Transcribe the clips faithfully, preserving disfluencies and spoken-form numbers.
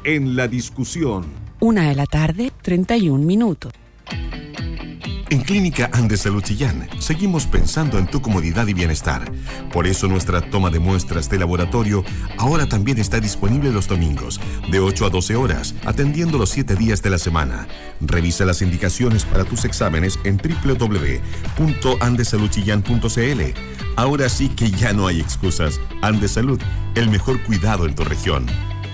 en la discusión. Una de la tarde, treinta y un minutos. En Clínica Andes Salud Chillán seguimos pensando en tu comodidad y bienestar. Por eso nuestra toma de muestras de laboratorio ahora también está disponible los domingos, de ocho a doce horas, atendiendo los siete días de la semana. Revisa las indicaciones para tus exámenes en doble u doble u doble u punto andes salud chillán punto c l. Ahora sí que ya no hay excusas. Andes Salud, el mejor cuidado en tu región.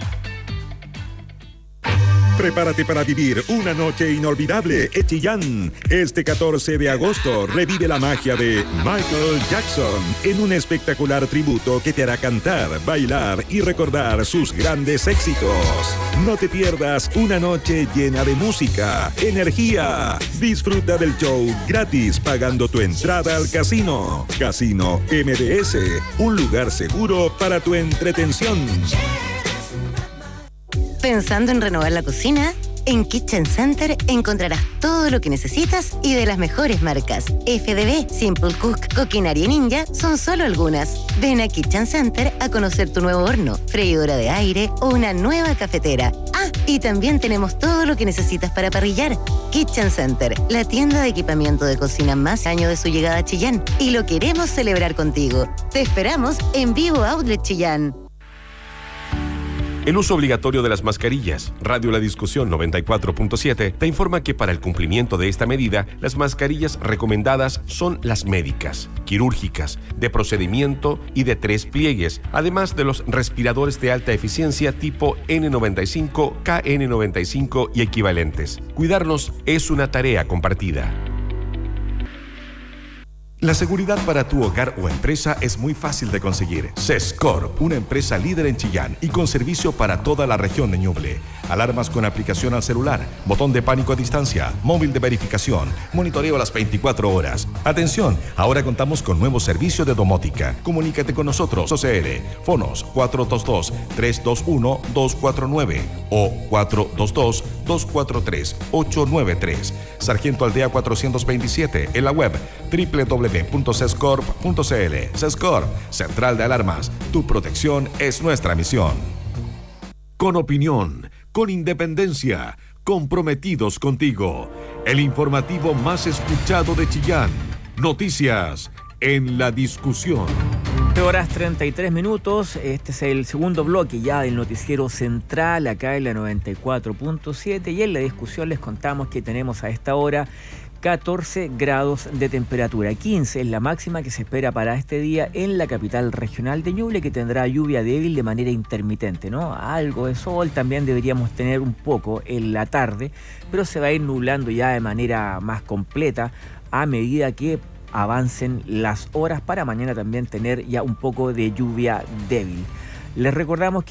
Prepárate para vivir una noche inolvidable en Chillán. Este catorce de agosto revive la magia de Michael Jackson en un espectacular tributo que te hará cantar, bailar y recordar sus grandes éxitos. No te pierdas una noche llena de música, energía. Disfruta del show gratis pagando tu entrada al casino. Casino M D S, un lugar seguro para tu entretención. ¿Pensando en renovar la cocina? En Kitchen Center encontrarás todo lo que necesitas y de las mejores marcas. F D B, Simple Cook, Coquinaria Ninja son solo algunas. Ven a Kitchen Center a conocer tu nuevo horno, freidora de aire o una nueva cafetera. Ah, y también tenemos todo lo que necesitas para parrillar. Kitchen Center, la tienda de equipamiento de cocina más año de su llegada a Chillán. Y lo queremos celebrar contigo. Te esperamos en Vivo Outlet Chillán. El uso obligatorio de las mascarillas. Radio La Discusión noventa y cuatro punto siete te informa que para el cumplimiento de esta medida, las mascarillas recomendadas son las médicas, quirúrgicas, de procedimiento y de tres pliegues, además de los respiradores de alta eficiencia tipo N noventa y cinco, K N noventa y cinco y equivalentes. Cuidarnos es una tarea compartida. La seguridad para tu hogar o empresa es muy fácil de conseguir. Sescorp, una empresa líder en Chillán y con servicio para toda la región de Ñuble. Alarmas con aplicación al celular, botón de pánico a distancia, móvil de verificación, monitoreo a las veinticuatro horas. Atención, ahora contamos con nuevo servicio de domótica. Comunícate con nosotros, O C L. Fonos cuatro dos dos, tres dos uno, dos cuatro nueve o cuatro dos dos, dos cuatro tres, ocho nueve tres. Sargento Aldea cuatrocientos veintisiete, en la web doble u doble u doble u punto sescorp punto c l. Sescorp, Central de Alarmas. Tu protección es nuestra misión. Con opinión, con independencia, comprometidos contigo. El informativo más escuchado de Chillán. Noticias en la discusión. nueve horas treinta y tres minutos. Este es el segundo bloque ya del noticiero central acá en la noventa y cuatro punto siete y en la discusión les contamos que tenemos a esta hora catorce grados de temperatura, quince es la máxima que se espera para este día en la capital regional de Ñuble, que tendrá lluvia débil de manera intermitente, ¿no? Algo de sol también deberíamos tener un poco en la tarde, pero se va a ir nublando ya de manera más completa a medida que avancen las horas para mañana también tener ya un poco de lluvia débil. Les recordamos que